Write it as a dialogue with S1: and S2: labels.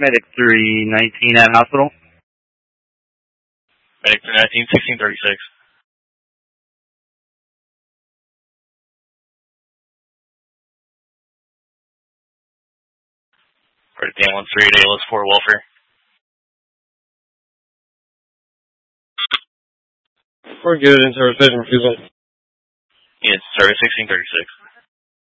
S1: Medic 319 at hospital.
S2: Medic 319, 1636. Right, the ambulance 38 ALS 4 welfare.
S3: We're good in service station refusal.
S2: Yes, service 1636.